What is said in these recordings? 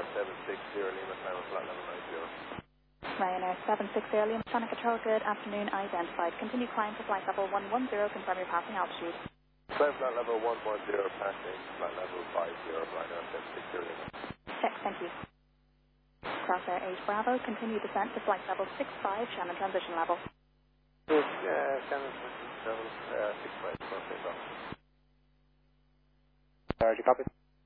760 Lima, climb flight level 90. Ryanair 760 Lima, Traffic Control, good afternoon, identified. Continue climb to flight level 110, confirm your passing altitude. Climb flight level 110, passing flight level 50, Ryanair 760 Lima. Check, thank you. Crossair 8 Bravo, continue descent to flight level 65, Shannon transition level. Yes, Shannon transition level 65, Crossair Bravo. Roger, copy.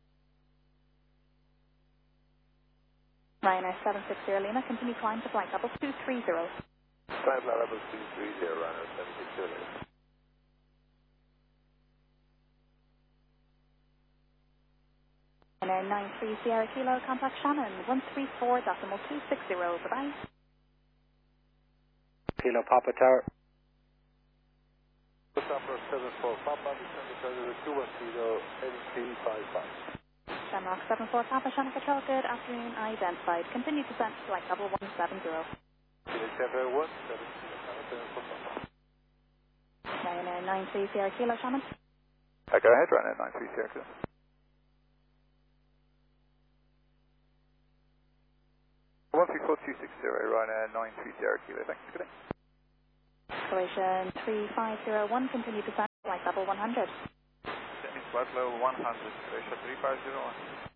Ryanair 760 Lima, continue climb to flight level 230. Climb flight level 230, Ryanair 760 Lima. Ryanair 93 Sierra Kilo, contact Shannon 134.260, bye-bye. Kilo Papa Tower. Opera 74 Papa, descend to 210, NC55. Shamrock 74 Papa, Shannon Control, good afternoon, identified. Continue descent to flight level 170. Ryanair 93 Sierra Kilo, Shannon. Go ahead, Ryanair 93 Sierra Kilo. One 34260, Ryanair 93 Sierra Kilo, thanks, good day. Acceleration 3501, continue descent to flight level 100. Flight level 100, Croatia 3501.